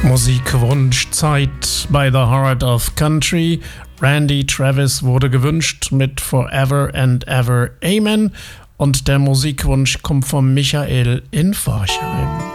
Musikwunschzeit bei The Heart of Country. Randy Travis wurde gewünscht mit Forever and Ever Amen. Und der Musikwunsch kommt von Michael in Forchheim.